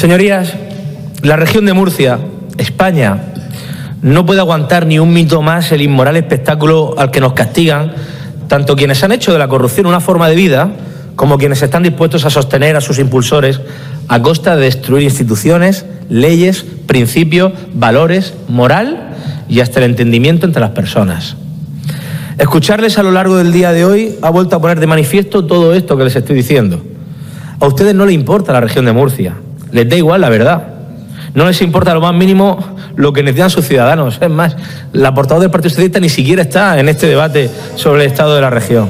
Señorías, la región de Murcia, España, no puede aguantar ni un minuto más el inmoral espectáculo al que nos castigan tanto quienes han hecho de la corrupción una forma de vida como quienes están dispuestos a sostener a sus impulsores a costa de destruir instituciones, leyes, principios, valores, moral y hasta el entendimiento entre las personas. Escucharles a lo largo del día de hoy ha vuelto a poner de manifiesto todo esto que les estoy diciendo. A ustedes no les importa la región de Murcia, les da igual la verdad. No les importa lo más mínimo lo que necesitan sus ciudadanos. Es más, la portavoz del Partido Socialista ni siquiera está en este debate sobre el estado de la región.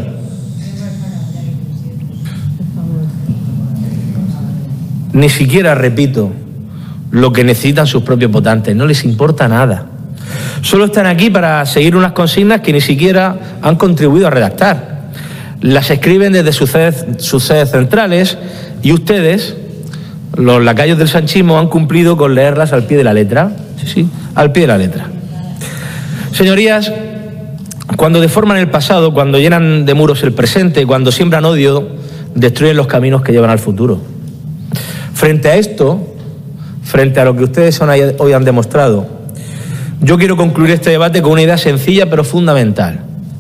Ni siquiera, repito, lo que necesitan sus propios votantes. No les importa nada. Solo están aquí para seguir unas consignas que ni siquiera han contribuido a redactar. Las escriben desde sus sedes centrales y ustedes, los lacayos del sanchismo, han cumplido con leerlas al pie de la letra. Sí, al pie de la letra. Señorías, cuando deforman el pasado, cuando llenan de muros el presente, cuando siembran odio, destruyen los caminos que llevan al futuro. Frente a esto, frente a lo que ustedes hoy han demostrado, yo quiero concluir este debate con una idea sencilla pero fundamental.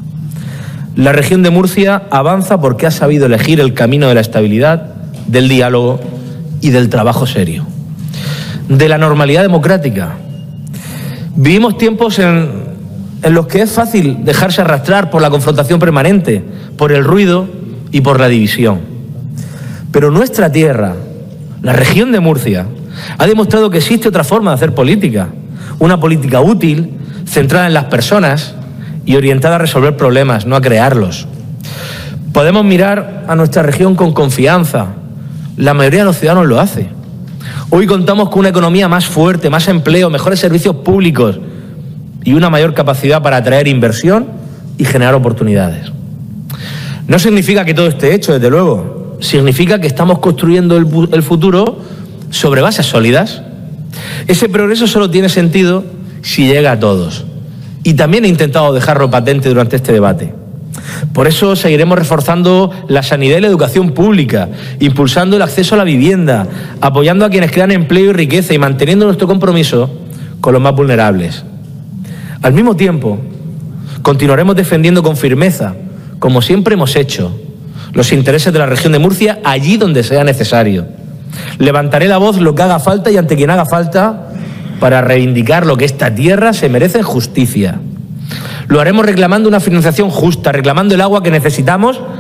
La región de Murcia avanza porque ha sabido elegir el camino de la estabilidad, del diálogo y del trabajo serio, de la normalidad democrática. Vivimos tiempos en los que es fácil dejarse arrastrar por la confrontación permanente, por el ruido y por la división. Pero nuestra tierra, la región de Murcia, ha demostrado que existe otra forma de hacer política, una política útil, centrada en las personas y orientada a resolver problemas, no a crearlos. Podemos mirar a nuestra región con confianza. La mayoría de los ciudadanos lo hace. Hoy contamos con una economía más fuerte, más empleo, mejores servicios públicos y una mayor capacidad para atraer inversión y generar oportunidades. No significa que todo esté hecho, desde luego. Significa que estamos construyendo el futuro sobre bases sólidas. Ese progreso solo tiene sentido si llega a todos. Y también he intentado dejarlo patente durante este debate. Por eso seguiremos reforzando la sanidad y la educación pública, impulsando el acceso a la vivienda, apoyando a quienes crean empleo y riqueza y manteniendo nuestro compromiso con los más vulnerables. Al mismo tiempo, continuaremos defendiendo con firmeza, como siempre hemos hecho, los intereses de la región de Murcia allí donde sea necesario. Levantaré la voz lo que haga falta y ante quien haga falta para reivindicar lo que esta tierra se merece en justicia. Lo haremos reclamando una financiación justa, reclamando el agua que necesitamos